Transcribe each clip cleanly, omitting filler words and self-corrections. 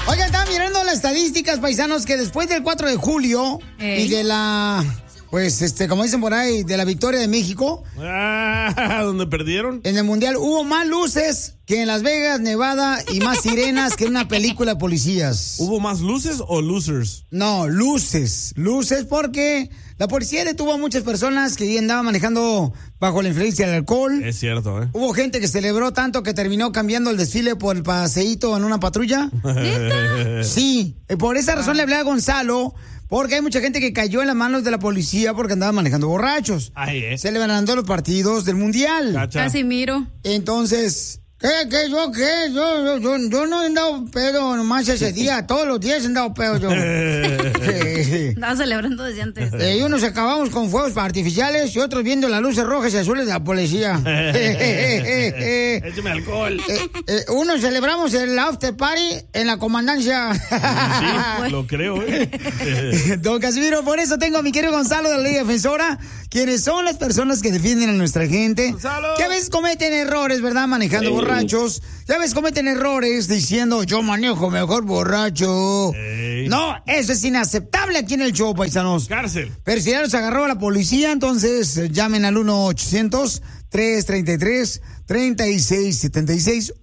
Oigan, estaba mirando las estadísticas, paisanos, que después del 4 de julio y de la... Pues, como dicen por ahí, de la victoria de México. ¿Dónde perdieron? En el Mundial hubo más luces que en Las Vegas, Nevada, y más sirenas que en una película de policías. ¿Hubo más luces o losers? No, luces. Luces porque la policía detuvo a muchas personas que andaban manejando bajo la influencia del alcohol. Es cierto, ¿eh? Hubo gente que celebró tanto que terminó cambiando el desfile por el paseíto en una patrulla. Sí, por esa razón le hablé a Gonzalo. Porque hay mucha gente que cayó en las manos de la policía porque andaban manejando borrachos. Se le van dando los partidos del Mundial. Casimiro. Entonces, ¿qué? Yo no he andado pedo nomás ese día. Todos los días he andado pedo yo. Estaba celebrando desde antes. Y unos acabamos con fuegos artificiales y otros viendo las luces rojas y azules de la policía. Échame alcohol. Unos celebramos el after party en la comandancia. Sí, lo creo, Don Casimiro, por eso tengo a mi querido Gonzalo de la Liga Defensora, quienes son las personas que defienden a nuestra gente. ¡Gonzalo! Que a veces cometen errores, ¿verdad? Manejando borrachos. Que a veces cometen errores diciendo, yo manejo mejor borracho. No, eso es inaceptable aquí en el show, paisanos. Cárcel. Pero si ya los agarró la policía, entonces llamen al 1-800-333-3676.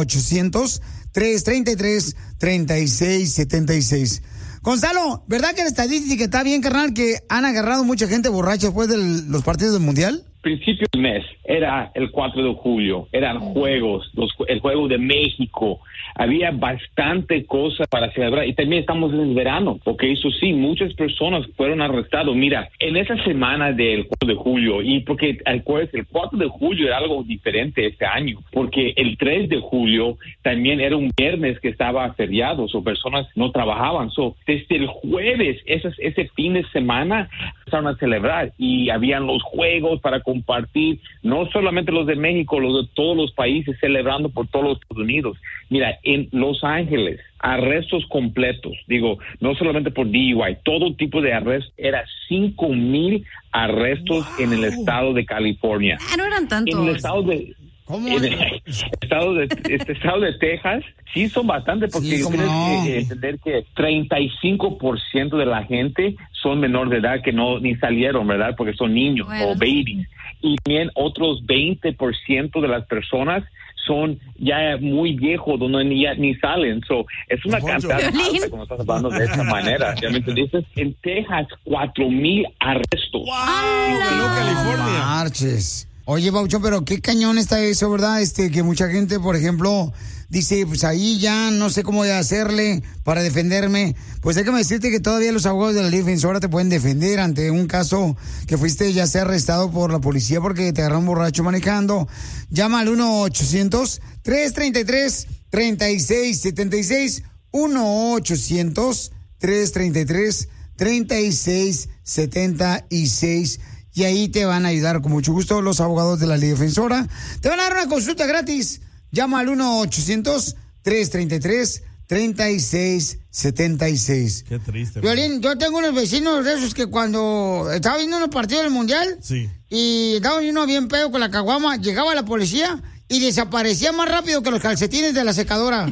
1-800-333-3676. Gonzalo, ¿verdad que la estadística está bien, carnal, que han agarrado mucha gente borracha después de los partidos del Mundial? Principio del mes, era el 4 de julio, eran juegos, el juego de México, había bastante cosas para celebrar y también estamos en el verano, porque eso sí, muchas personas fueron arrestadas. Mira, en esa semana del 4 de julio, y porque el 4 de julio era algo diferente este año, porque el 3 de julio también era un viernes que estaba feriado, o personas no trabajaban, desde el jueves, ese fin de semana, empezaron a celebrar y habían los juegos para compartir, no solamente los de México, los de todos los países celebrando por todos los Estados Unidos. Mira, en Los Ángeles, arrestos completos, digo, no solamente por DUI, todo tipo de arrestos, era 5,000 arrestos en el estado de California. No eran tantos. En el estado de... ¿Cómo? En el estado de Texas, sí son bastante, porque tienes que entender que 35% de la gente son menor de edad que ni salieron, ¿verdad? Porque son niños o babies. Y también otros 20% de las personas son ya muy viejos, donde ni salen. Es una cantidad alta cuando estás hablando de esta manera. ¿Ya me entendiste? En Texas, 4,000 arrestos. ¡Wow! California. Marches. Oye, Baucho, pero qué cañón está eso, ¿verdad? Que mucha gente, por ejemplo, dice, pues ahí ya no sé cómo hacerle para defenderme. Pues déjame decirte que todavía los abogados de la Liga Defensora te pueden defender ante un caso que fuiste ya sea arrestado por la policía porque te agarraron borracho manejando. Llama al 1-800-333-3676. 1-800-333-3676. Y ahí te van a ayudar con mucho gusto los abogados de la Liga Defensora. Te van a dar una consulta gratis. Llama al 1-800-333-3676. Qué triste. Violín, yo tengo unos vecinos de esos que cuando estaba viendo unos partidos del Mundial y estaba uno bien pedo con la caguama, llegaba la policía y desaparecía más rápido que los calcetines de la secadora.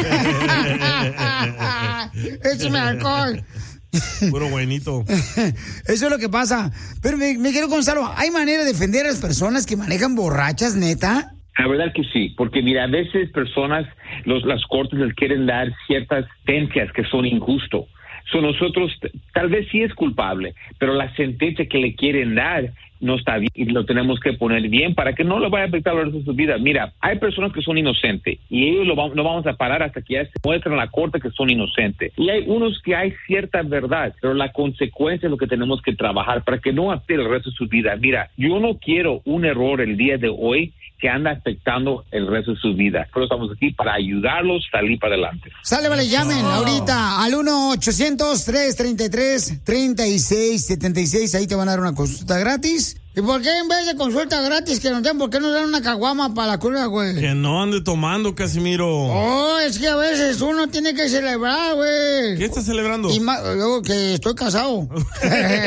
Échame alcohol. Puro buenito. Eso es lo que pasa. Pero me quiero, Gonzalo, ¿hay manera de defender a las personas que manejan borrachas, neta? La verdad que sí, porque mira, a veces personas, las cortes les quieren dar ciertas sentencias que son injustas. Nosotros, tal vez sí es culpable, pero la sentencia que le quieren dar no está bien y lo tenemos que poner bien para que no le vaya a afectar el resto de su vida. Mira, hay personas que son inocentes y ellos no vamos a parar hasta que ya se muestren en la corte que son inocentes. Y hay unos que hay cierta verdad, pero la consecuencia es lo que tenemos que trabajar para que no afecte el resto de su vida. Mira, yo no quiero un error el día de hoy que anda afectando el resto de su vida. Pero estamos aquí para ayudarlos a salir para adelante. Sale, vale, llamen ahorita al 1-800-333-3676. Ahí te van a dar una consulta gratis. ¿Y por qué en vez de consulta gratis que nos den, por qué nos dan una caguama para la cura, güey? Que no ande tomando, Casimiro. Oh, es que a veces uno tiene que celebrar, güey. ¿Qué estás celebrando? Yo que estoy casado.